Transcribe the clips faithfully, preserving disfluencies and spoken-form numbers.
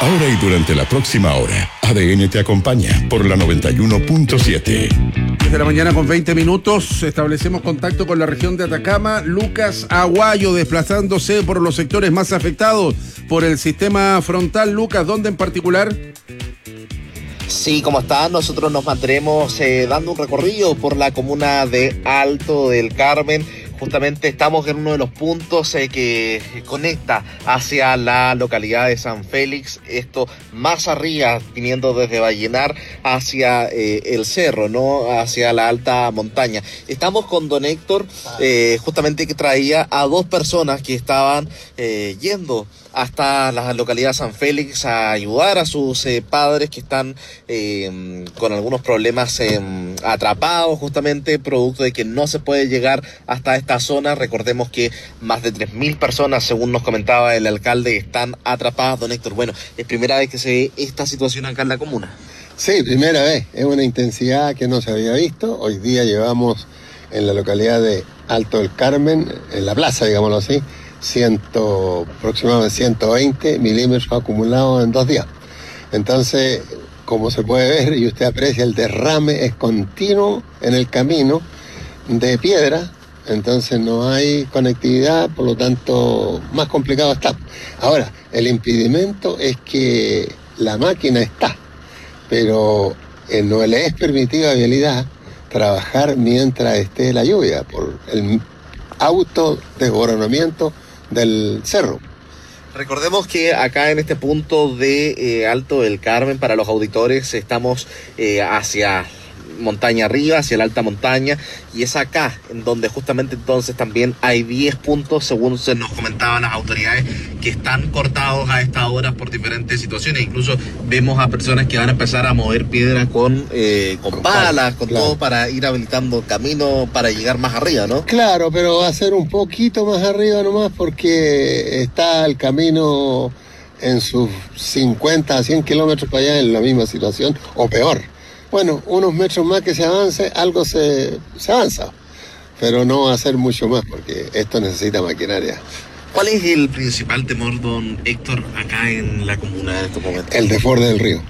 Ahora y durante la próxima hora, A D N te acompaña por la noventa y uno punto siete. Desde la mañana con veinte minutos establecemos contacto con la región de Atacama. Lucas Aguayo desplazándose por los sectores más afectados por el sistema frontal. Lucas, ¿dónde en particular? Sí, ¿cómo están? Nosotros nos mantendremos eh, dando un recorrido por la comuna de Alto del Carmen. Justamente estamos en uno de los puntos eh, que conecta hacia la localidad de San Félix, esto más arriba, viniendo desde Vallenar hacia eh, el cerro, ¿no? Hacia la alta montaña. Estamos con don Héctor, eh, justamente que traía a dos personas que estaban eh, yendo hasta la localidad de San Félix a ayudar a sus eh, padres que están eh, con algunos problemas eh, atrapados, justamente producto de que no se puede llegar hasta esta zona. Recordemos que más de tres mil personas, según nos comentaba el alcalde, están atrapadas. Don Héctor, bueno, es primera vez que se ve esta situación acá en la comuna. Sí, primera vez. Es una intensidad que no se había visto. Hoy día llevamos en la localidad de Alto del Carmen, en la plaza, digámoslo así, ciento, aproximadamente ciento veinte milímetros acumulados en dos días. Entonces, como se puede ver y usted aprecia, el derrame es continuo en el camino de piedra, entonces no hay conectividad, por lo tanto más complicado está. Ahora, el impedimento es que la máquina está, pero eh, no le es permitida a Vialidad trabajar mientras esté la lluvia, por el autodesboronamiento del cerro. Recordemos que acá en este punto de eh, Alto del Carmen, para los auditores, estamos eh, hacia montaña arriba, hacia la alta montaña, y es acá en donde justamente entonces también hay diez puntos, según se nos comentaban las autoridades, que están cortados a esta hora por diferentes situaciones. Incluso vemos a personas que van a empezar a mover piedras con, eh, con, con palas, con claro, todo para ir habilitando camino para llegar más arriba, ¿no? Claro, pero va a ser un poquito más arriba nomás porque está el camino en sus cincuenta a cien kilómetros para allá en la misma situación o peor. Bueno, unos metros más que se avance, algo se, se avanza, pero no va a ser mucho más porque esto necesita maquinaria. ¿Cuál es el principal temor, don Héctor, acá en la comuna en estos momentos? El desborde del río.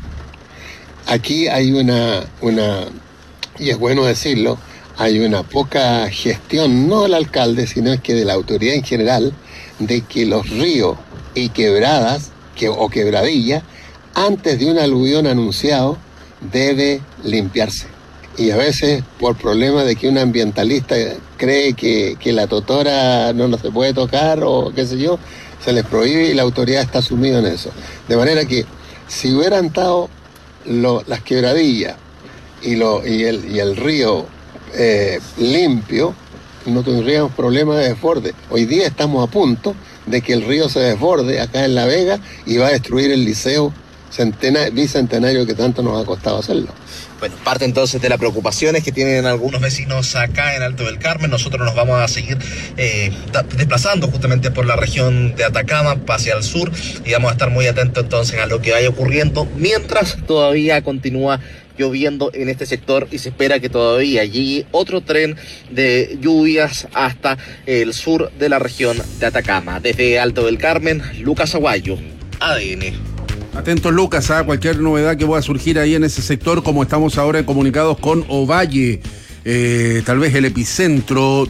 Aquí hay una, una, y es bueno decirlo, hay una poca gestión, no del alcalde, sino es que de la autoridad en general, de que los ríos y quebradas, que, o quebradillas, antes de un aluvión anunciado, debe limpiarse. Y a veces por problema de que un ambientalista cree que, que la totora no, no se puede tocar o qué sé yo, se les prohíbe y la autoridad está sumida en eso. De manera que si hubieran estado lo, las quebradillas y, lo, y, el, y el río eh, limpio, no tendríamos problema de desborde. Hoy día estamos a punto de que el río se desborde acá en La Vega y va a destruir el liceo Centena, bicentenario que tanto nos ha costado hacerlo. Bueno, parte entonces de las preocupaciones que tienen algunos vecinos acá en Alto del Carmen. Nosotros nos vamos a seguir eh, desplazando justamente por la región de Atacama hacia el sur y vamos a estar muy atentos entonces a lo que vaya ocurriendo mientras todavía continúa lloviendo en este sector y se espera que todavía llegue otro tren de lluvias hasta el sur de la región de Atacama. Desde Alto del Carmen, Lucas Aguayo, A D N. Atentos, Lucas, a cualquier novedad que pueda surgir ahí en ese sector, como estamos ahora comunicados con Ovalle, eh, tal vez el epicentro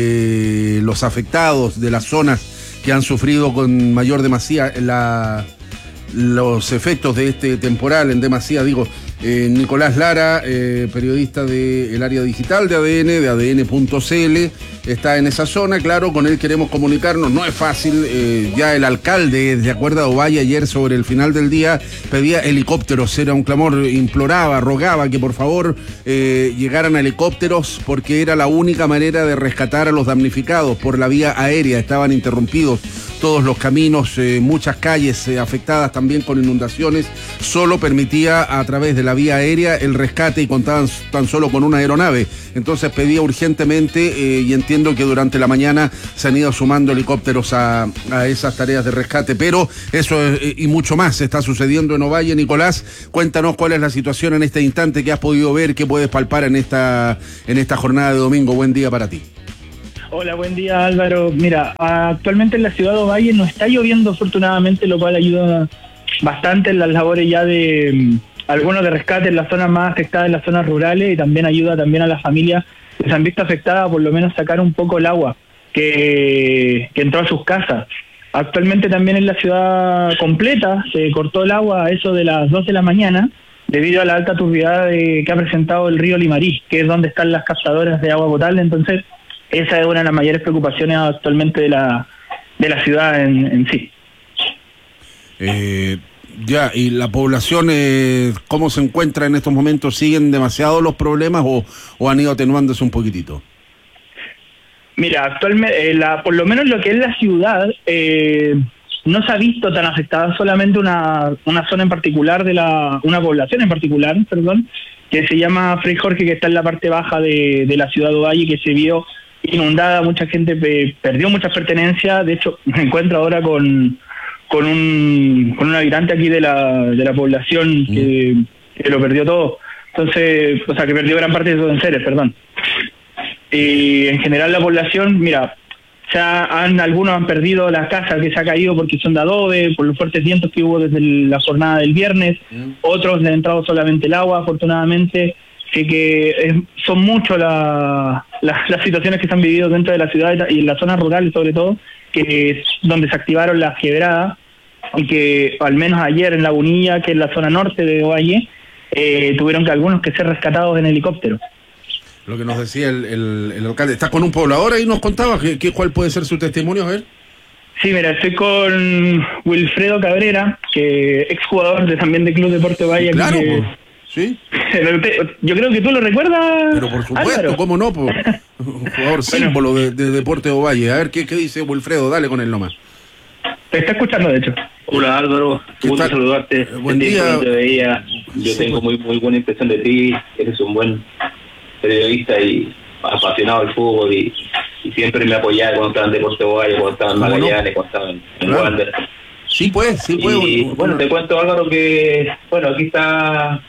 de los afectados, de las zonas que han sufrido con mayor demasía la, los efectos de este temporal en demasía, digo. Eh, Nicolás Lara, eh, periodista del área digital de A D N, de A D N punto C L, está en esa zona, claro, con él queremos comunicarnos, no es fácil, eh, ya el alcalde, de acuerdo a Ovalle, ayer sobre el final del día, pedía helicópteros, era un clamor, imploraba, rogaba que por favor eh, llegaran helicópteros porque era la única manera de rescatar a los damnificados por la vía aérea, estaban interrumpidos todos los caminos, eh, muchas calles eh, afectadas también con inundaciones, solo permitía a través de la vía aérea el rescate y contaban tan solo con una aeronave. Entonces pedía urgentemente eh, y entiendo que durante la mañana se han ido sumando helicópteros a, a esas tareas de rescate, pero eso eh, y mucho más está sucediendo en Ovalle. Nicolás, cuéntanos cuál es la situación en este instante que has podido ver, qué puedes palpar en esta, en esta jornada de domingo. Buen día para ti. Hola, buen día Álvaro. Mira, actualmente en la ciudad de Ovalle no está lloviendo afortunadamente, lo cual ayuda bastante en las labores ya de um, algunos de rescate en las zonas más afectadas, en las zonas rurales, y también ayuda también a las familias que se han visto afectadas, por lo menos sacar un poco el agua que, que entró a sus casas. Actualmente también en la ciudad completa se cortó el agua a eso de las dos de la mañana, debido a la alta turbidez de, que ha presentado el río Limarí, que es donde están las captadoras de agua potable. Entonces, esa es una de las mayores preocupaciones actualmente de la, de la ciudad en, en sí. Eh, ya, ¿y la población eh, cómo se encuentra en estos momentos? ¿Siguen demasiados los problemas o, o han ido atenuándose un poquitito? Mira, actualmente, eh, la, por lo menos lo que es la ciudad, eh, no se ha visto tan afectada, solamente una, una zona en particular, de la una población en particular, perdón, que se llama Fray Jorge, que está en la parte baja de, de la ciudad de Ovalle, que se vio inundada, mucha gente pe, perdió muchas pertenencias. De hecho, me encuentro ahora con, con, un, con un habitante aquí de la, de la población que, que lo perdió todo, entonces, o sea, que perdió gran parte de sus enseres, perdón. Y en general la población, mira, ya han, algunos han perdido las casas que se ha caído porque son de adobe, por los fuertes vientos que hubo desde la jornada del viernes, mm. otros le ha entrado solamente el agua, afortunadamente. Así que es, son muchas la, la, las situaciones que se han vivido dentro de la ciudad y en las zonas rurales sobre todo, que donde se activaron las quebradas, y que al menos ayer en Lagunilla, que es la zona norte de Ovalle, eh, tuvieron que algunos que ser rescatados en helicóptero. Lo que nos decía el, el, el alcalde. ¿Estás con un poblador ahí? Nos contaba. ¿Qué, qué, ¿Cuál puede ser su testimonio? A ver. Sí, mira, estoy con Wilfredo Cabrera, que exjugador de, también del Club Deporte Valle. Claro, que, pues, sí. Yo creo que tú lo recuerdas. Pero por supuesto, Álvaro. ¿Cómo no? Pues, un jugador símbolo de, de Deporte Ovalle. A ver, ¿qué, qué dice Wilfredo? Dale con él nomás. Te está escuchando, de hecho. Hola Álvaro, gusto saludarte. Eh, buen día. Te veía. Yo sí, tengo muy muy buena impresión de ti. Eres un buen periodista y apasionado del fútbol, y, y siempre me apoyaba cuando estaba en Deporte Ovalle, cuando estaba en Magallanes, cuando estaba en, en claro. Wander. Sí, pues, sí, pues. Y bueno, bueno, te cuento, Álvaro, que bueno, aquí está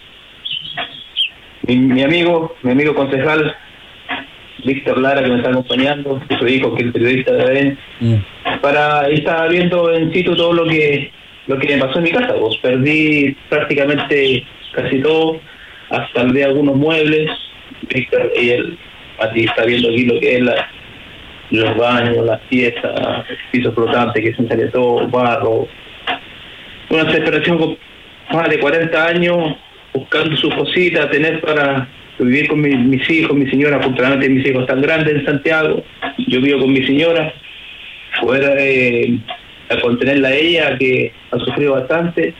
mi, mi amigo, mi amigo concejal Víctor Lara, que me está acompañando, su hijo, que es el periodista de A D N, mm. para estar viendo en situ todo lo que lo que me pasó en mi casa. Pues perdí prácticamente casi todo, hasta de algunos muebles. Víctor, y él, a ti está viendo aquí lo que es la, los baños, las piezas, el piso flotante que se sale todo, barro. Una desesperación con más de cuarenta años, buscando sus cositas, tener para vivir con mi, mis hijos, mi señora. Afortunadamente mis hijos están grandes en Santiago, yo vivo con mi señora, poder eh, a contenerla a ella, que ha sufrido bastante,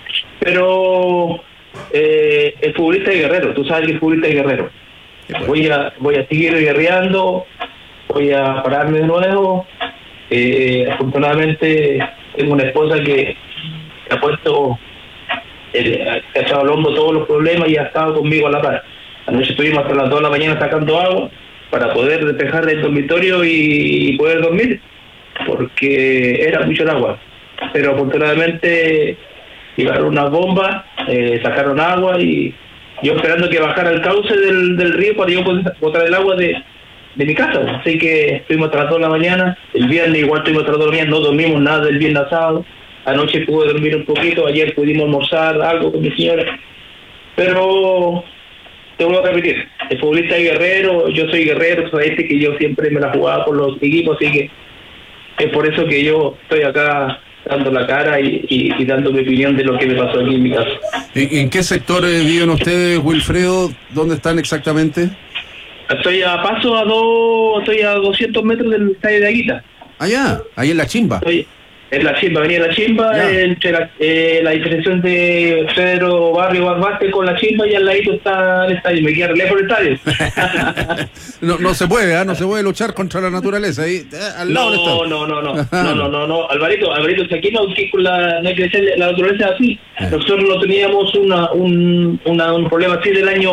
pero eh, el futbolista es guerrero, tú sabes que el futbolista es guerrero. Voy a voy a seguir guerreando, voy a pararme de nuevo. Eh, afortunadamente tengo una esposa que ha puesto, eh, ha echado al hombro todos los problemas y ha estado conmigo a la par. Anoche estuvimos hasta las dos de la mañana sacando agua para poder despejar el dormitorio y, y poder dormir, porque era mucho el agua. Pero afortunadamente llegaron unas bombas, eh, sacaron agua, y yo esperando que bajara el cauce del, del río para yo poder botar el agua de, de mi casa. Así que estuvimos hasta las dos de la mañana. El viernes igual estuvimos hasta las dos de la mañana, no dormimos nada del viernes sábado. Anoche pude dormir un poquito, ayer pudimos almorzar algo con mi señora. Pero te vuelvo a repetir, el futbolista es guerrero, yo soy guerrero, soy este que yo siempre me la jugaba por los equipos, así que es por eso que yo estoy acá dando la cara y, y, y dando mi opinión de lo que me pasó aquí en mi casa. ¿En, en qué sectores viven ustedes, Wilfredo? ¿Dónde están exactamente? Estoy a paso a dos, estoy a doscientos metros del estadio de Aguita. Allá, ahí en la Chimba. Estoy en la Chimba, venía la Chimba, eh, entre la, eh, la diferenciación de Pedro Barrio Barbaste con la Chimba, y al ladito está el estadio, me queda lejos del estadio. no, no se puede, ¿eh? No se puede luchar contra la naturaleza ahí, eh, al lado del estadio. No, no, no, no, no, no, no, no, Alvarito, Alvarito, si aquí no, que con la, no hay que decir, la naturaleza es así. Nosotros no teníamos una, un, una, un problema así del año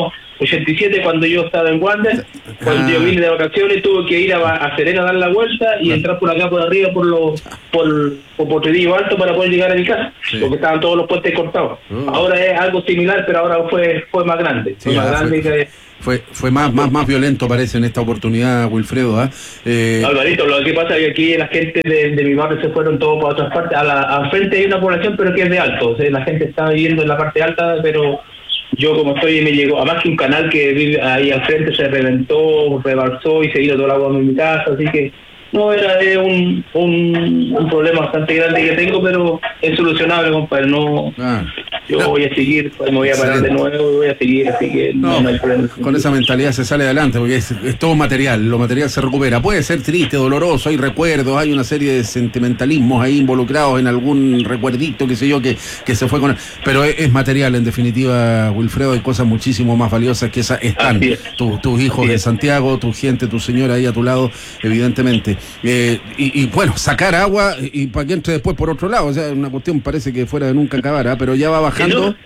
ochenta y siete cuando yo estaba en Wander, cuando Ah. yo vine de vacaciones tuve que ir a, a Serena a dar la vuelta y Ah. entrar por acá por arriba por los por, por Potrerillo Alto para poder llegar a mi casa, Sí. porque estaban todos los puentes cortados. Oh. Ahora es algo similar, pero ahora fue fue más grande, Sí, fue más ah, grande fue- que... Fue, fue más, más, más violento, parece, en esta oportunidad, Wilfredo. ¿ah? Eh, Alvarito, lo que pasa es que aquí la gente de, de mi barrio se fueron todos para otras partes. A la, al frente hay una población, pero que es de alto. O sea, la gente está viviendo en la parte alta, pero yo como estoy, me llegó, además que un canal que vive ahí al frente se reventó, rebalsó y se vino todo el agua en mi casa, así que no, era eh, un, un, un problema bastante grande que tengo, pero es solucionable, compadre. No, ah, yo no, voy a seguir, pues, me voy a parar de Excelente. nuevo, voy a seguir, así que no, no, no hay problema. con esa mentalidad se sale adelante, porque es, es todo material, lo material se recupera. Puede ser triste, doloroso, hay recuerdos, hay una serie de sentimentalismos ahí involucrados en algún recuerdito, qué sé yo, que, que se fue con... Pero es, es material, en definitiva, Wilfredo, hay cosas muchísimo más valiosas que esas están. Así es. Tu- tus hijos Así de es. Santiago, tu gente, tu señora ahí a tu lado, evidentemente. Eh, y, y bueno, sacar agua y, y para que entre después por otro lado, o sea, una cuestión parece que fuera de nunca acabar, ¿ah? Pero ya va bajando. no,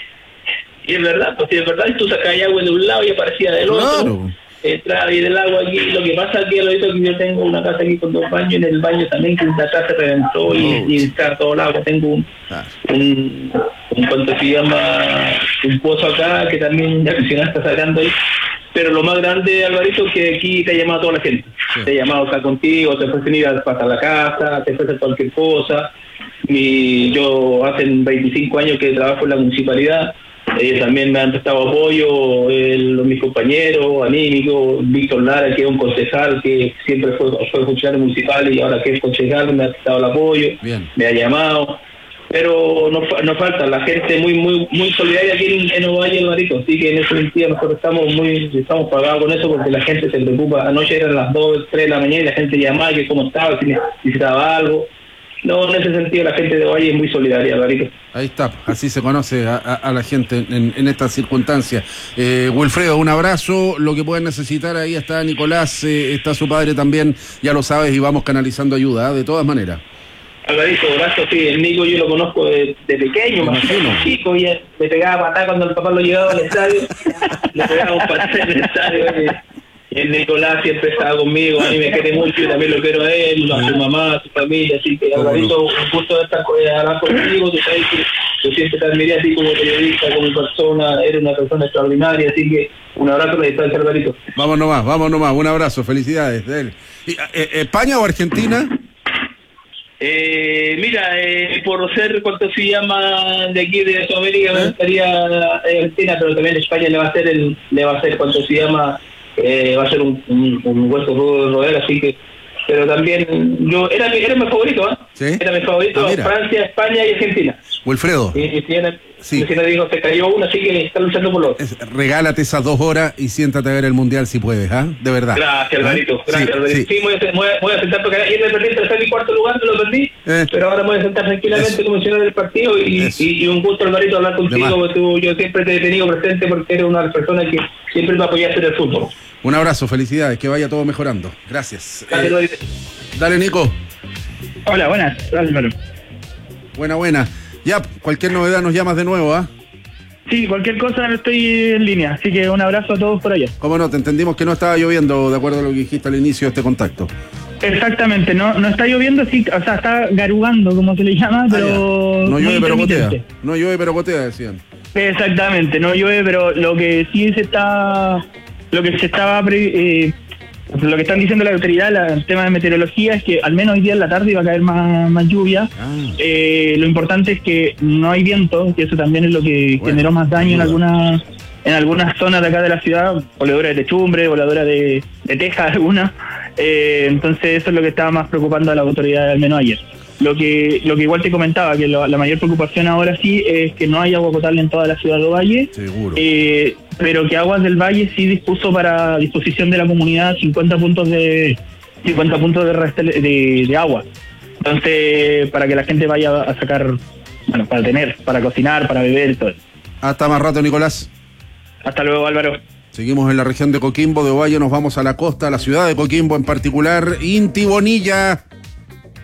Y es verdad, pues si es verdad, tú sacas agua de un lado y aparecía del otro. Claro. Entraba y del agua aquí. Lo que pasa aquí, lo que yo tengo una casa aquí con dos baños, en el baño también que de atrás se reventó y, Oh. y está a todo lado. Tengo un, Ah, un, un cuanto se llama, un pozo acá que también ya que está sacando ahí. Pero lo más grande, Alvarito, es que aquí te ha llamado toda la gente. Sí. Te ha llamado acá contigo, te ofrecen ir a pasar la casa, te ofrecen cualquier cosa. Mi, yo hace veinticinco años que trabajo en la municipalidad. Ellos también me han prestado apoyo, el, mis compañeros, anímicos, Víctor Lara, que es un concejal que siempre fue, fue funcionario municipal y ahora que es concejal, me ha prestado el apoyo, bien. me ha llamado. Pero nos, fa- nos falta la gente muy muy muy solidaria aquí en, en Ovalle, Alvarito, así que en ese sentido nosotros estamos muy estamos pagados con eso porque la gente se preocupa. Anoche eran las dos, tres de la mañana y la gente llamaba que cómo estaba, si necesitaba algo. No, en ese sentido la gente de Ovalle es muy solidaria, Alvarito. Ahí está, así se conoce a, a- a la gente en, en estas circunstancias. Eh, Wilfredo, un abrazo, lo que puedan necesitar, ahí está Nicolás, eh, está su padre también, ya lo sabes, y vamos canalizando ayuda, ¿eh? De todas maneras. Alvarito, gracias, sí, el Nico yo lo conozco de, de pequeño, Me más imagino. chico, y le pegaba patada cuando el papá lo llevaba al estadio, le pegaba un patada en el estadio, y el Nicolás siempre estaba conmigo, a mí me quiere mucho, yo también lo quiero a él, a su mamá, a su familia, así que Alvarito, un gusto de estar con- hablar contigo, tú sabes que yo siempre te admiré a ti como periodista, como persona, eres una persona extraordinaria, así que un abrazo a la distancia, Alvarito. Vamos nomás, vamos nomás, un abrazo, felicidades de él. Y, eh, ¿España o Argentina? Eh, mira, eh, por ser cuanto se llama de aquí de Sudamérica, me ¿Eh? gustaría eh, Argentina, pero también España le va a hacer el, le va a hacer cuanto se llama, eh, va a ser un, un, un hueso rudo de roer, así que, pero también yo era mi, era mi favorito, ¿eh? ¿Sí? Era mi favorito, Ah, mira. Francia, España y Argentina. Wilfredo, Y, y si era, Sí. si no dijo, se cayó uno, así que está luchando por los. es- regálate esas dos horas y siéntate a ver el Mundial si puedes, ¿ah? De verdad. Gracias, Alvarito. ¿Ah? Gracias, Sí, Alvarito. sí. Sí, me voy a, me voy a- me voy a sentar porque ayer me perdí el tercer y cuarto lugar, me lo perdí. Eh. Pero ahora me voy a sentar tranquilamente Eso. como mencionar del partido y, Eso. y, y un gusto, Alvarito, hablar De contigo. más. Porque tú, yo siempre te he tenido presente porque eres una de las personas que siempre me apoyaste en el fútbol. Un abrazo, felicidades, que vaya todo mejorando. Gracias. Gracias, Eh, Alvarito. dale, Nico. Hola, buenas, Álvaro. Buena, buena. Ya, cualquier novedad nos llamas de nuevo, ¿ah? Sí, cualquier cosa estoy en línea, así que un abrazo a todos por allá. ¿Cómo no? Te entendimos que no estaba lloviendo, de acuerdo a lo que dijiste al inicio de este contacto. Exactamente, no no está lloviendo, sí, o sea, está garugando, como se le llama, Ah, pero ya. No muy llueve, pero gotea. intermitente. No llueve, pero gotea, decían. Exactamente, no llueve, pero lo que sí se está, lo que se estaba, pre- eh, lo que están diciendo la autoridad, la- el tema de meteorología, es que al menos hoy día en la tarde iba a caer más, más lluvia. Ah, Eh, lo importante es que no hay viento, que eso también es lo que Bueno, generó más daño sin en duda. algunas en algunas zonas de acá de la ciudad, voladura de techumbre, voladura de, de teja alguna. Eh, entonces eso es lo que estaba más preocupando a la autoridad, al menos ayer. Lo que lo que igual te comentaba, que lo- la mayor preocupación ahora sí es que no hay agua potable en toda la ciudad de Ovalle, seguro. eh, pero que Aguas del Valle sí dispuso para disposición de la comunidad cincuenta puntos de cincuenta puntos de, restel- de, de agua. Entonces, para que la gente vaya a sacar, bueno, para tener, para cocinar, para beber y todo eso. Hasta más rato, Nicolás. Hasta luego, Álvaro. Seguimos en la región de Coquimbo, de Ovalle, nos vamos a la costa, a la ciudad de Coquimbo en particular. Inti Bonilla.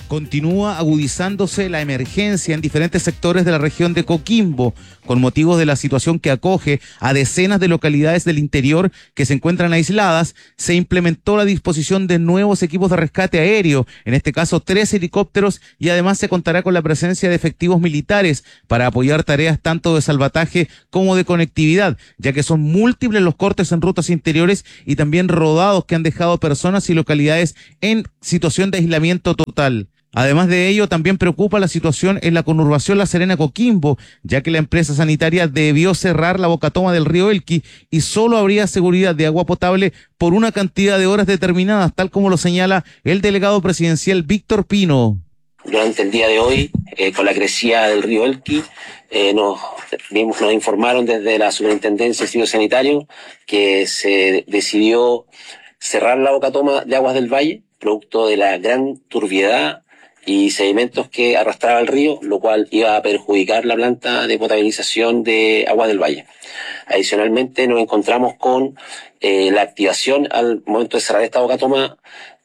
Continúa agudizándose la emergencia en diferentes sectores de la región de Coquimbo, con motivos de la situación que acoge a decenas de localidades del interior que se encuentran aisladas. Se implementó la disposición de nuevos equipos de rescate aéreo, en este caso tres helicópteros, y además se contará con la presencia de efectivos militares para apoyar tareas tanto de salvataje como de conectividad, ya que son múltiples los cortes en rutas interiores y también rodados que han dejado personas y localidades en situación de aislamiento total. Además de ello, también preocupa la situación en la conurbación La Serena-Coquimbo, ya que la empresa sanitaria debió cerrar la bocatoma del río Elqui y solo habría seguridad de agua potable por una cantidad de horas determinadas, tal como lo señala el delegado presidencial Víctor Pino. Durante el día de hoy, eh, con la crecida del río Elqui, eh, nos, nos informaron desde la Superintendencia de Servicios Sanitarios que se decidió cerrar la bocatoma de Aguas del Valle, producto de la gran turbiedad y sedimentos que arrastraba el río, lo cual iba a perjudicar la planta de potabilización de Aguas del Valle. Adicionalmente, nos encontramos con eh, la activación al momento de cerrar esta bocatoma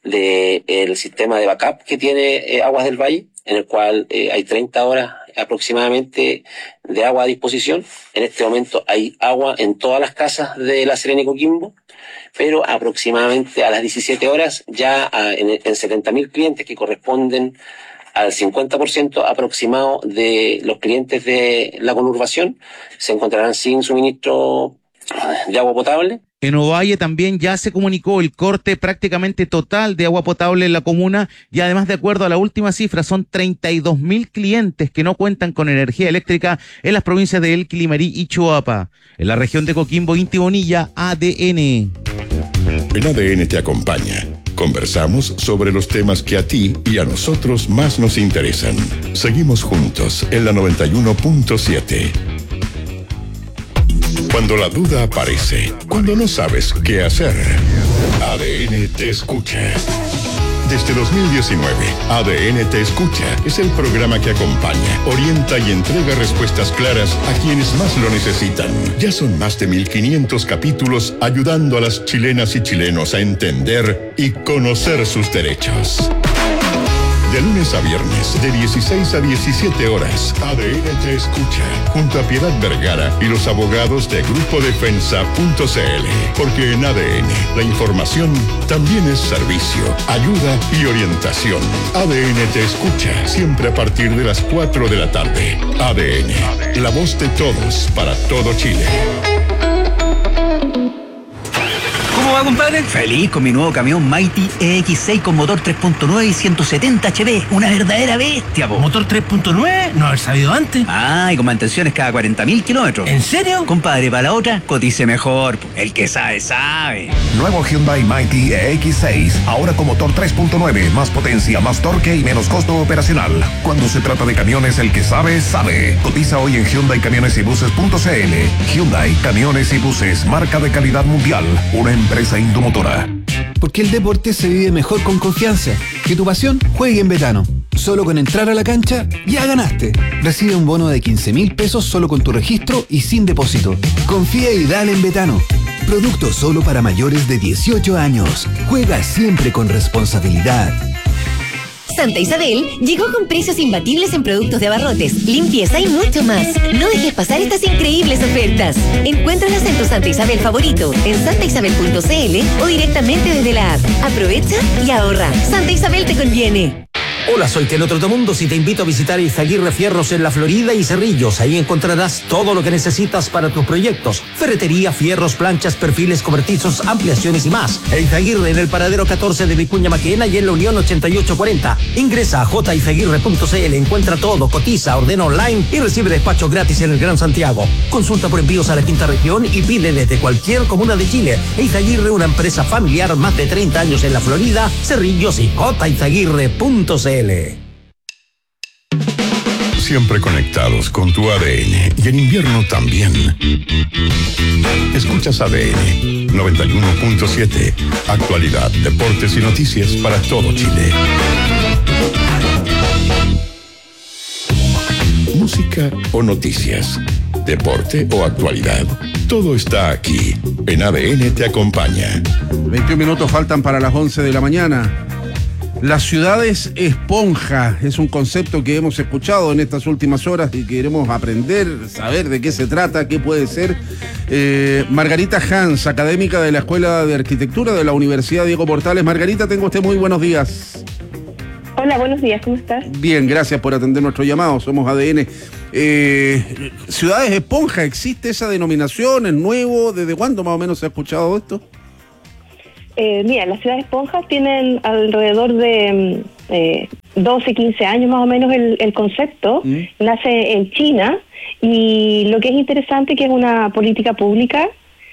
del de, sistema de backup que tiene eh, Aguas del Valle, en el cual eh, hay treinta horas aproximadamente de agua a disposición. En este momento hay agua en todas las casas de La Serena y Coquimbo, pero aproximadamente a las diecisiete horas ya a, en, en setenta mil clientes, que corresponden al cincuenta por ciento aproximado de los clientes de la conurbación, se encontrarán sin suministro de agua potable. En Ovalle también ya se comunicó el corte prácticamente total de agua potable en la comuna, y además, de acuerdo a la última cifra, son treinta y dos mil clientes que no cuentan con energía eléctrica en las provincias de Elqui, Limarí y Choapa. En la región de Coquimbo, Inti Bonilla, A D N. En A D N te acompaña. Conversamos sobre los temas que a ti y a nosotros más nos interesan. Seguimos juntos en la noventa y uno punto siete. Cuando la duda aparece, cuando no sabes qué hacer, A D N te escucha. Desde dos mil diecinueve, A D N te escucha es el programa que acompaña, orienta y entrega respuestas claras a quienes más lo necesitan. Ya son más de mil quinientos capítulos ayudando a las chilenas y chilenos a entender y conocer sus derechos. De lunes a viernes, de dieciséis a diecisiete horas, A D N te escucha, junto a Piedad Vergara y los abogados de Grupo Defensa punto C L. Porque en A D N, la información también es servicio, ayuda y orientación. A D N te escucha, siempre a partir de las cuatro de la tarde. A D N, la voz de todos para todo Chile. ¿Cómo va, compadre? Feliz con mi nuevo camión Mighty E X seis con motor tres punto nueve y ciento setenta H P. Una verdadera bestia, po. ¿Motor tres punto nueve? No haber sabido antes. Ah, y con mantenciones cada cuarenta mil kilómetros. ¿En serio? Compadre, para la otra, cotice mejor, po. El que sabe, sabe. Nuevo Hyundai Mighty E X seis. Ahora con motor tres punto nueve. Más potencia, más torque y menos costo operacional. Cuando se trata de camiones, el que sabe, sabe. Cotiza hoy en Hyundai Camiones y Buses punto C L. Hyundai Camiones y Buses. Marca de calidad mundial. Una empresa Indomotora. Porque el deporte se vive mejor con confianza. Que tu pasión juegue en Betano. Solo con entrar a la cancha, ya ganaste. Recibe un bono de quince mil pesos solo con tu registro y sin depósito. Confía y dale en Betano. Producto solo para mayores de dieciocho años. Juega siempre con responsabilidad. Santa Isabel llegó con precios imbatibles en productos de abarrotes, limpieza y mucho más. No dejes pasar estas increíbles ofertas. Encuéntralas en tu Santa Isabel favorito, en santa isabel punto c l o directamente desde la app. Aprovecha y ahorra. Santa Isabel te conviene. Hola, soy Teno Trotamundos y te invito a visitar Izaguirre Fierros en La Florida y Cerrillos. Ahí encontrarás todo lo que necesitas para tus proyectos: ferretería, fierros, planchas, perfiles cobertizos, ampliaciones y más. E Izaguirre en el paradero catorce de Vicuña Maquena y en la Unión ochenta y ocho cuarenta. Ingresa a j izaguirre punto c l, encuentra todo, cotiza, ordena online y recibe despacho gratis en el Gran Santiago. Consulta por envíos a la quinta región y pide desde cualquier comuna de Chile. E Izaguirre, una empresa familiar, más de treinta años en La Florida, Cerrillos y j izaguirre punto c l. Siempre conectados con tu A D N y en invierno también. Escuchas A D N noventa y uno punto siete. Actualidad, deportes y noticias para todo Chile. Música o noticias, deporte o actualidad. Todo está aquí. En A D N te acompaña. veintiún minutos faltan para las once de la mañana. Las ciudades esponja es un concepto que hemos escuchado en estas últimas horas y queremos aprender, saber de qué se trata, qué puede ser. Eh, Margarita Hans, académica de la Escuela de Arquitectura de la Universidad Diego Portales. Margarita, tengo usted muy buenos días. Hola, buenos días, ¿cómo estás? Bien, gracias por atender nuestro llamado, somos A D N. Eh, ciudades esponja, ¿existe esa denominación? ¿Es nuevo? ¿Desde cuándo más o menos se ha escuchado esto? Eh, mira, las ciudades esponjas tienen alrededor de eh, doce, quince años más o menos el, el concepto. Mm. Nace en China y lo que es interesante que es una política pública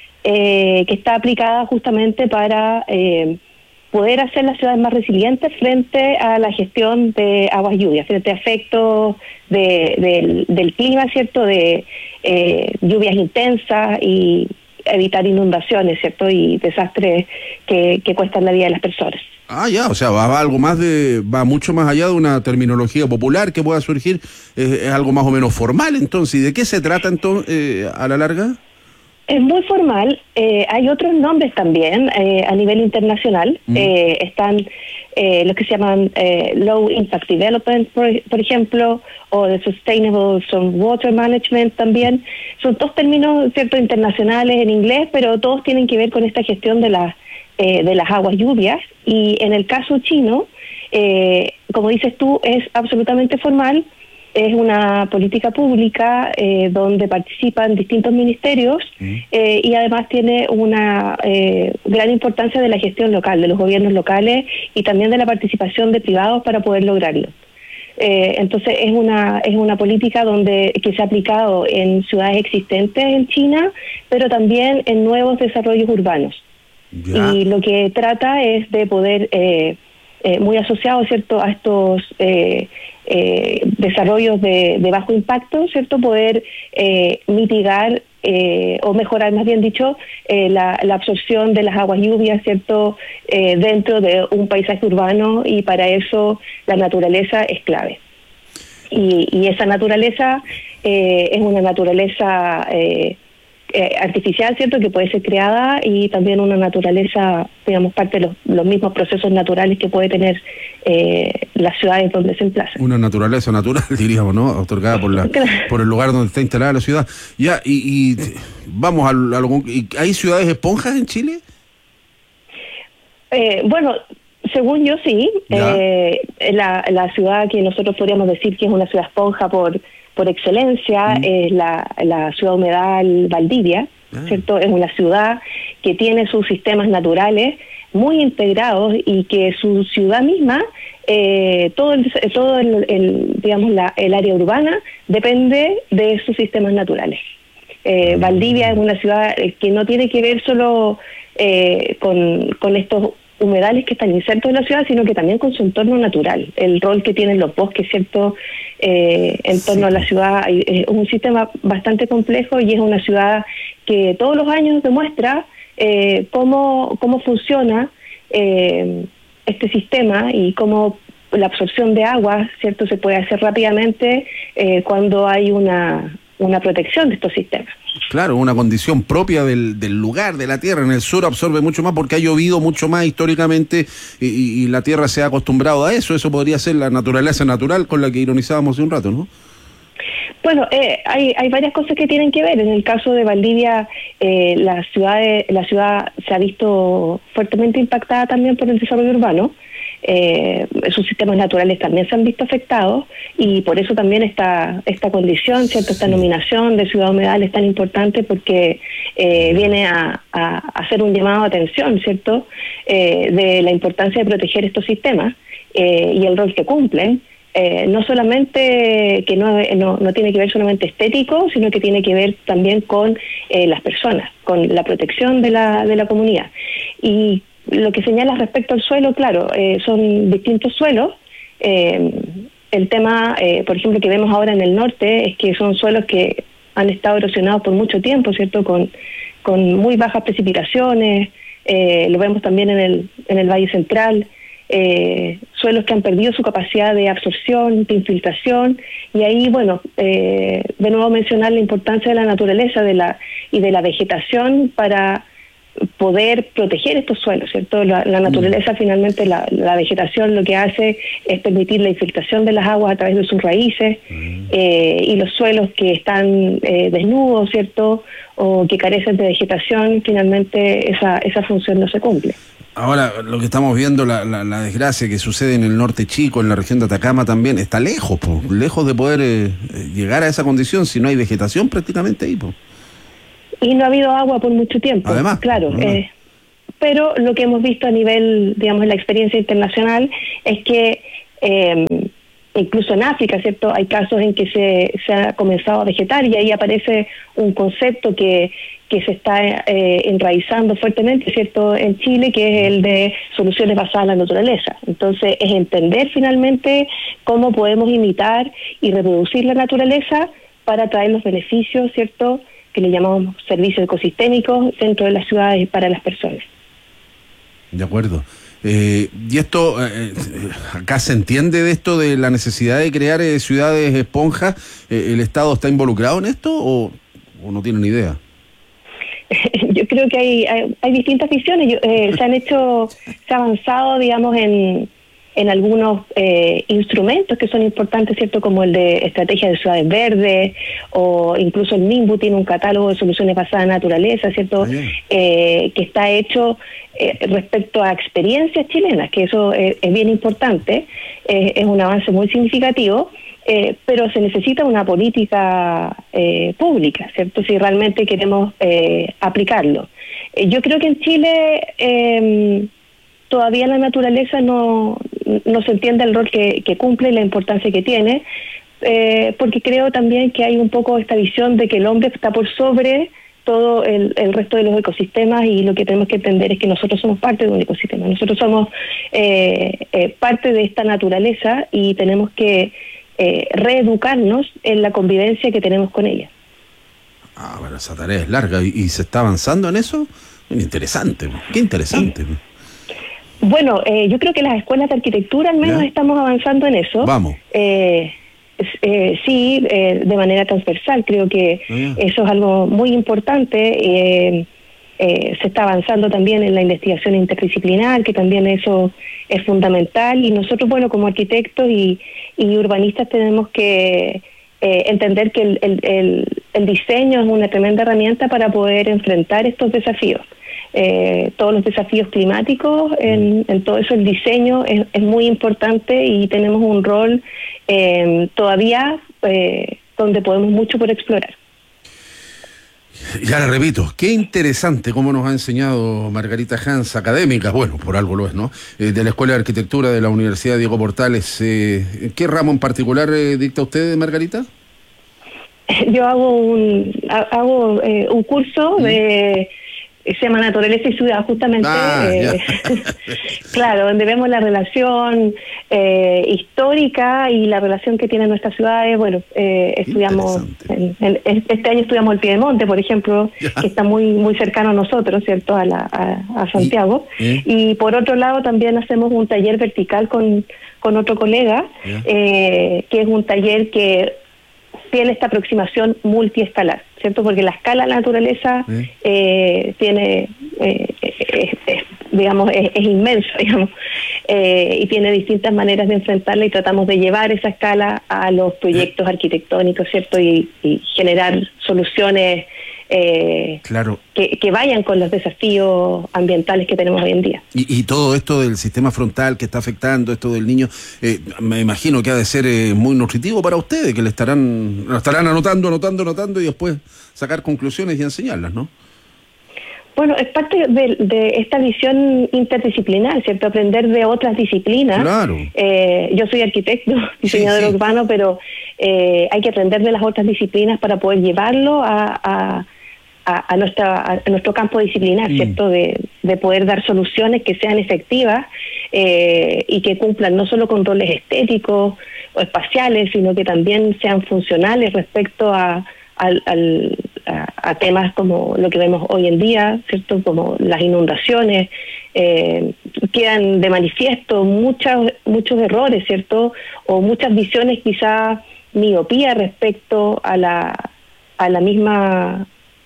eh, que está aplicada justamente para eh, poder hacer las ciudades más resilientes frente a la gestión de aguas lluvias, frente a efectos de, del, del clima, ¿cierto? De eh, lluvias intensas y evitar inundaciones, ¿cierto? Y desastres que, que cuestan la vida de las personas. Ah, ya, o sea, va, va algo más de, va mucho más allá de una terminología popular que pueda surgir, eh, es algo más o menos formal, entonces. ¿Y de qué se trata entonces eh, a la larga? Es muy formal. Eh, hay otros nombres también eh, a nivel internacional. Mm. Eh, están eh, los que se llaman eh, Low Impact Development, por, por ejemplo, o de Sustainable Stormwater Management también. Son dos términos, cierto, internacionales en inglés, pero todos tienen que ver con esta gestión de las eh, de las aguas lluvias. Y en el caso chino, eh, como dices tú, es absolutamente formal. Es una política pública eh, donde participan distintos ministerios eh, y además tiene una eh, gran importancia de la gestión local, de los gobiernos locales y también de la participación de privados para poder lograrlo. Eh, entonces es una es una política donde que se ha aplicado en ciudades existentes en China, pero también en nuevos desarrollos urbanos. Ya. Y lo que trata es de poder, eh, eh, muy asociado, ¿cierto?, a estos eh, eh, desarrollos de, de bajo impacto, ¿cierto?, poder eh, mitigar eh, o mejorar, más bien dicho, eh, la, la absorción de las aguas lluvias, ¿cierto?, eh, dentro de un paisaje urbano, y para eso la naturaleza es clave. Y, y esa naturaleza eh, es una naturaleza eh, eh, artificial, ¿cierto?, que puede ser creada, y también una naturaleza, digamos, parte de los, los mismos procesos naturales que puede tener eh, las ciudades donde se emplazan. Una naturaleza natural, diríamos, ¿no?, otorgada por la por el lugar donde está instalada la ciudad. Ya, y, y vamos a, a lo, ¿hay ciudades esponjas en Chile? Eh, bueno, según yo sí. Eh, la, la ciudad que nosotros podríamos decir que es una ciudad esponja por por excelencia mm. es la, la ciudad humedal Valdivia, ah. ¿cierto? Es una ciudad que tiene sus sistemas naturales muy integrados y que su ciudad misma, eh, todo el, todo el, el digamos la, el área urbana depende de sus sistemas naturales. Eh, Valdivia es una ciudad que no tiene que ver solo eh, con, con estos humedales que están insertos en la ciudad, sino que también con su entorno natural, el rol que tienen los bosques, ¿cierto?, eh, en torno sí. a la ciudad. Es un sistema bastante complejo y es una ciudad que todos los años demuestra eh, cómo, cómo funciona eh, este sistema y cómo la absorción de agua, ¿cierto?, se puede hacer rápidamente eh, cuando hay una, una protección de estos sistemas. Claro, una condición propia del, del lugar, de la tierra. En el sur absorbe mucho más porque ha llovido mucho más históricamente y, y la tierra se ha acostumbrado a eso. Eso podría ser la naturaleza natural con la que ironizábamos hace un rato, ¿no? Bueno, eh, hay, hay varias cosas que tienen que ver. En el caso de Valdivia, eh, la ciudad de, la ciudad se ha visto fuertemente impactada también por el desarrollo urbano. Eh, sus sistemas naturales también se han visto afectados y por eso también esta esta condición, cierto, esta nominación de ciudad humedal es tan importante, porque eh, viene a, a hacer un llamado de atención, cierto, eh, de la importancia de proteger estos sistemas eh, y el rol que cumplen. Eh, no solamente que no, no, no tiene que ver solamente estético, sino que tiene que ver también con eh, las personas, con la protección de la de la comunidad. Y lo que señalas respecto al suelo, claro, eh, son distintos suelos. Eh, el tema, eh, por ejemplo, que vemos ahora en el norte es que son suelos que han estado erosionados por mucho tiempo, ¿cierto?, con, con muy bajas precipitaciones. Eh, lo vemos también en el, en el Valle Central. Eh, suelos que han perdido su capacidad de absorción, de infiltración, y ahí, bueno, eh, de nuevo mencionar la importancia de la naturaleza de la y de la vegetación para poder proteger estos suelos, ¿cierto? La, la naturaleza, mm. finalmente, la, la vegetación lo que hace es permitir la infiltración de las aguas a través de sus raíces, mm. eh, y los suelos que están eh, desnudos, ¿cierto? O que carecen de vegetación, finalmente esa, esa función no se cumple. Ahora, lo que estamos viendo, la, la, la desgracia que sucede en el norte chico, en la región de Atacama también, está lejos, po, lejos de poder eh, llegar a esa condición si no hay vegetación prácticamente ahí, po. Y no ha habido agua por mucho tiempo. Además, claro. además. Eh, pero lo que hemos visto a nivel, digamos, en la experiencia internacional es que eh, incluso en África, ¿cierto? Hay casos en que se, se ha comenzado a vegetar y ahí aparece un concepto que, que se está eh, enraizando fuertemente, ¿cierto? En Chile, que es el de soluciones basadas en la naturaleza. Entonces, es entender finalmente cómo podemos imitar y reproducir la naturaleza para traer los beneficios, ¿cierto?, que le llamamos servicios ecosistémicos dentro de las ciudades y para las personas. De acuerdo. Eh, y esto, eh, acá se entiende de esto, de la necesidad de crear eh, ciudades esponjas. Eh, ¿El Estado está involucrado en esto o, o no tienen idea? Yo creo que hay, hay, hay distintas visiones. Yo, eh, se han hecho, se ha avanzado, digamos, en, en algunos eh, instrumentos que son importantes, ¿cierto? Como el de estrategia de ciudades verdes, o incluso el NIMBU tiene un catálogo de soluciones basadas en naturaleza, ¿cierto? Eh, que está hecho eh, respecto a experiencias chilenas, que eso eh, es bien importante, eh, es un avance muy significativo. Eh, pero se necesita una política eh, pública, ¿cierto? Si realmente queremos eh, aplicarlo. Eh, yo creo que en Chile eh, todavía la naturaleza no, no se entiende el rol que, que cumple y la importancia que tiene, eh, porque creo también que hay un poco esta visión de que el hombre está por sobre todo el, el resto de los ecosistemas, y lo que tenemos que entender es que nosotros somos parte de un ecosistema, nosotros somos eh, eh, parte de esta naturaleza y tenemos que Eh, reeducarnos en la convivencia que tenemos con ella. Ah, bueno, esa tarea es larga. ¿Y, y se está avanzando en eso? Interesante, qué interesante. Sí. Bueno, eh, yo creo que las escuelas de arquitectura al menos ¿Ya? estamos avanzando en eso. Vamos. Eh, eh, sí, eh, de manera transversal. Creo que ¿Ya? eso es algo muy importante. Eh, Eh, se está avanzando también en la investigación interdisciplinar, que también eso es fundamental, y nosotros, bueno, como arquitectos y, y urbanistas tenemos que eh, entender que el, el, el, el diseño es una tremenda herramienta para poder enfrentar estos desafíos. Eh, todos los desafíos climáticos, en, en todo eso el diseño es, es muy importante, y tenemos un rol eh, todavía eh, donde podemos mucho por explorar. Ya le repito, qué interesante cómo nos ha enseñado Margarita Hans, académica, bueno, por algo lo es, ¿no? Eh, de la Escuela de Arquitectura de la Universidad Diego Portales. Eh, ¿Qué ramo en particular eh, dicta usted, Margarita? Yo hago un hago eh, un curso de... se llama Naturaleza y Ciudad, justamente, ah, eh, claro, donde vemos la relación eh, histórica y la relación que tienen nuestras ciudades. Bueno, eh, estudiamos, en, en, este año estudiamos el Piedemonte, por ejemplo, ya. que está muy muy cercano a nosotros, ¿cierto?, a, la, a, a Santiago. ¿Eh? Y por otro lado también hacemos un taller vertical con, con otro colega, eh, que es un taller que tiene esta aproximación multiescalar, ¿cierto? Porque la escala de la naturaleza ¿Eh? Eh, tiene, eh, es, es, digamos, es, es inmensa, digamos, eh, y tiene distintas maneras de enfrentarla, y tratamos de llevar esa escala a los proyectos ¿Eh? arquitectónicos, ¿cierto? Y, y generar soluciones eh, claro. que, que vayan con los desafíos ambientales que tenemos hoy en día. Y, y todo esto del sistema frontal que está afectando, esto del niño, eh, me imagino que ha de ser eh, muy nutritivo para ustedes, que le estarán, lo estarán anotando, anotando, anotando, y después sacar conclusiones y enseñarlas, ¿no? Bueno, es parte de, de esta visión interdisciplinar, ¿cierto? Aprender de otras disciplinas. Claro. Eh, yo soy arquitecto, diseñador sí, sí. urbano, pero eh, hay que aprender de las otras disciplinas para poder llevarlo a, a, a, a, nuestra, a nuestro campo disciplinar, mm. ¿cierto? De, de poder dar soluciones que sean efectivas eh, y que cumplan no solo con roles estéticos o espaciales, sino que también sean funcionales respecto a Al, al, a, a temas como lo que vemos hoy en día, ¿cierto? Como las inundaciones. Eh, quedan de manifiesto muchas, muchos errores, ¿cierto? O muchas visiones, quizá miopía respecto a la, a la misma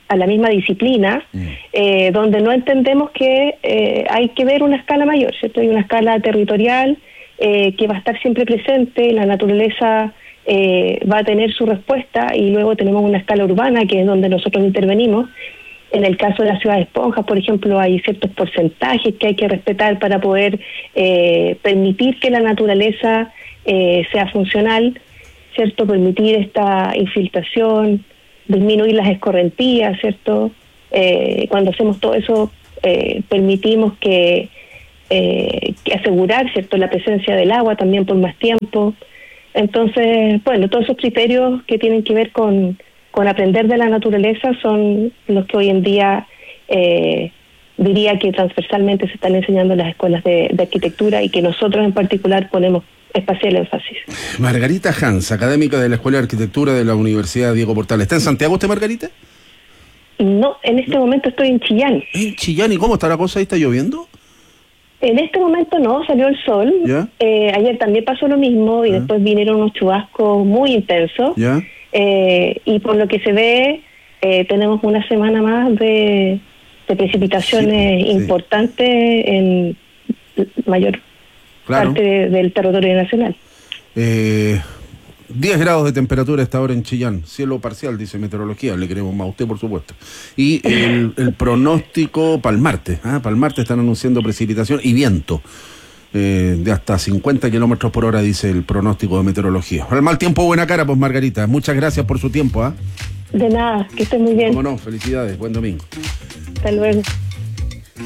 a la misma disciplina, mm. eh, donde no entendemos que eh, hay que ver una escala mayor, ¿cierto? Hay una escala territorial eh, que va a estar siempre presente, la naturaleza eh, va a tener su respuesta, y luego tenemos una escala urbana, que es donde nosotros intervenimos. En el caso de la ciudad de Esponjas, por ejemplo, hay ciertos porcentajes que hay que respetar para poder eh, permitir que la naturaleza eh, sea funcional, ¿cierto? Permitir esta infiltración, disminuir las escorrentías, ¿cierto? Eh, cuando hacemos todo eso, eh, permitimos que, eh, que asegurar, ¿cierto?, la presencia del agua también por más tiempo. Entonces, bueno, todos esos criterios que tienen que ver con, con aprender de la naturaleza son los que hoy en día eh, diría que transversalmente se están enseñando en las escuelas de, de arquitectura, y que nosotros en particular ponemos espacial énfasis. Margarita Hans, académica de la Escuela de Arquitectura de la Universidad Diego Portales. ¿Está en Santiago usted, Margarita? No, en este momento estoy en Chillán. ¿En Chillán? ¿Y cómo está la cosa ahí? ¿Está lloviendo? En este momento no, salió el sol. ¿Ya? Eh, ayer también pasó lo mismo, y ¿Ah? después vinieron unos chubascos muy intensos. ¿Ya? Eh, y por lo que se ve, eh, tenemos una semana más de, de precipitaciones sí, importantes sí. en mayor claro. parte de, del territorio nacional. Eh, diez grados de temperatura a esta hora en Chillán, cielo parcial, dice meteorología, le queremos más a usted, por supuesto. Y el, el pronóstico para el martes, ¿ah? para el martes están anunciando precipitación y viento eh, de hasta cincuenta kilómetros por hora, dice el pronóstico de meteorología. Al mal tiempo, buena cara, pues Margarita, muchas gracias por su tiempo. ¿ah? De nada, que esté muy bien. Cómo no, felicidades, buen domingo. Hasta luego.